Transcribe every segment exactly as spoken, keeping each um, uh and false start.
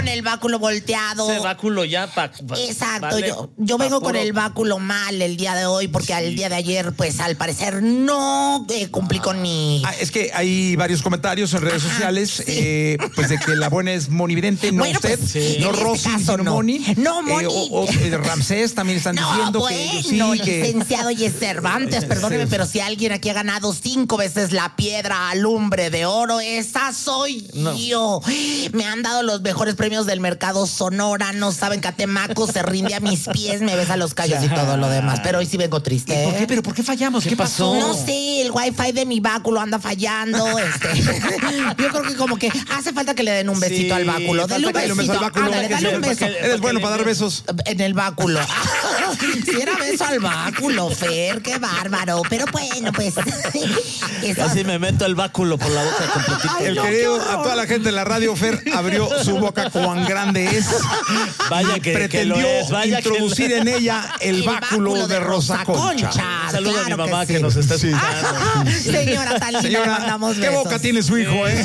el báculo volteado. Ese báculo ya pa, pa, Exacto, vale, yo, yo vengo pa con puro. el báculo mal el día de hoy porque Sí. al día de ayer, pues al parecer no eh, cumplí con mi... Ah, es que hay varios comentarios en redes Ajá, sociales, sí. eh, pues de que la buena es Moni Vidente, no Bueno, usted, pues, sí. no en este Rosy, caso, sino no. Moni. No, Moni. Eh, o, o, eh, Ramsés también están No, diciendo bueno, que ellos sí, que... licenciado Yes Cervantes, perdóneme, pero si alguien aquí ha ganado cinco veces la piedra alumbre de oro, esa soy No. yo. Me han dado los mejores premios del mercado Sonora, no saben, Catemaco se rinde a mis pies, me besa los callos y todo lo demás, pero hoy sí vengo triste. ¿Por qué? ¿eh? ¿Pero por qué fallamos? ¿Qué, ¿Qué pasó? pasó? No sé, el wifi de mi báculo anda fallando. Este. Yo creo que como que hace falta que le den un besito Sí, al báculo. Dale un falta que le besito. beses al báculo. Ándale, Que dale se- un beso. para que- Eres bueno le para dar dé- besos. En el báculo. Si era beso al báculo, Fer, qué bárbaro. Pero bueno, pues. Eso- Casi me meto el báculo por la boca completito. Ay, El no, querido, qué horror. a toda la gente de la radio, Fer abrió su boca cuán grande es. Vaya y que- que pretendió lo es, vaya que introducir lo- en ella el, báculo, de Rosa Concha. Un saludo a mi claro mamá que, sí. nos está Sí. escuchando. Señora tan linda, le Señora, mandamos ¿qué besos. boca tiene su hijo, eh?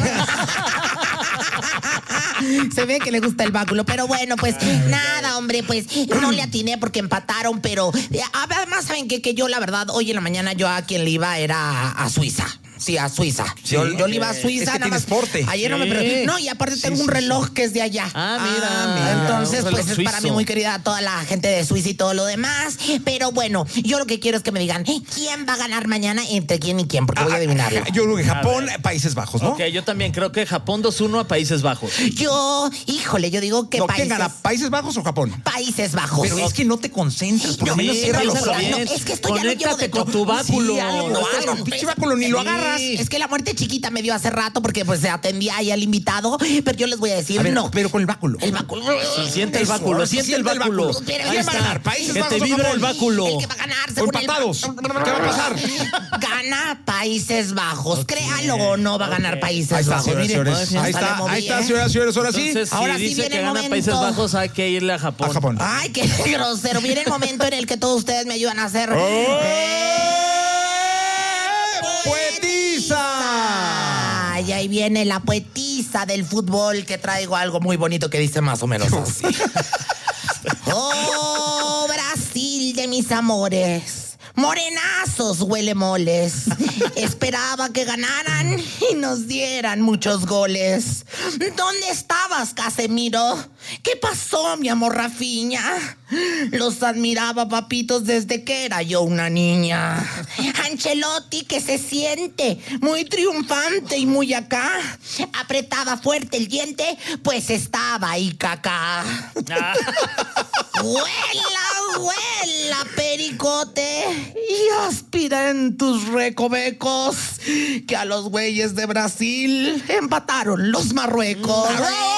Se ve que le gusta el báculo, pero bueno, pues nada, hombre, pues no le atiné porque empataron, pero eh, además saben que, que yo la verdad hoy en la mañana yo a quien le iba era a, a Suiza. Sí, a Suiza. Sí. Yo, yo le iba a Suiza. Es que nada más. tienes porte. Ayer no me Sí. pre- No, y aparte tengo sí, un sí. reloj que es de allá. Ah, mira. Entonces, Un pues reloj es para suizo. mí muy querida toda la gente de Suiza y todo lo demás. Pero bueno, yo lo que quiero es que me digan quién va a ganar mañana, entre quién y quién, porque voy a adivinarlo. Yo creo que Japón, A ver. Países Bajos, ¿no? Ok, yo también creo que Japón dos uno a Países Bajos. Yo, híjole, yo digo que No, países, ¿quién gana? ¿Países Bajos o Japón? Países Bajos. Pero es que no te concentras, por lo No, menos sí, cierra los piénsalo ojos. bien. es que esto ya lo llevo Conéctate dentro. con tu báculo. Sí, algo, No, algo, no, pinche báculo, ni lo Sí. agarras. Es que la muerte chiquita me dio hace rato porque pues se atendía ahí al invitado, pero yo les voy a decir A ver, no. pero con el báculo. El báculo. Sí, siente el Eso, báculo, ahora siente sí, el báculo. Pero Ahí ¿quién va a está. ganar? ¿Países Que Bajos te o vibra Japón? el báculo. El que va a ganar O según el- empatados. ¿Qué va a pasar? Gana Países Bajos. Créalo o no va a ganar Ok. Países Ahí está, Bajos. señores, Miren, señores. hasta Ahí le está, moví, ahí está, ¿eh? señoras y señores. Ahora sí. Entonces, Ahora si sí dice viene que el gana momento. Países Bajos, hay que irle a Japón. A Japón. Ay, qué grosero. Viene el momento en el que todos ustedes me ayudan a hacer. ¡Poetisa! Ay, ahí viene la poetisa del fútbol que traigo algo muy bonito que dice más o menos así. Oh, Brasil de mis amores. Morenazos huele moles. Esperaba que ganaran y nos dieran muchos goles. ¿Dónde estabas, Casemiro? ¿Qué pasó, mi amor Rafiña? Los admiraba, papitos, desde que era yo una niña. Ancelotti, que se siente muy triunfante y muy acá. Apretaba fuerte el diente, pues estaba ahí cacá. Huela, huela, pericote, y aspira en tus recovecos que a los güeyes de Brasil empataron los Marruecos.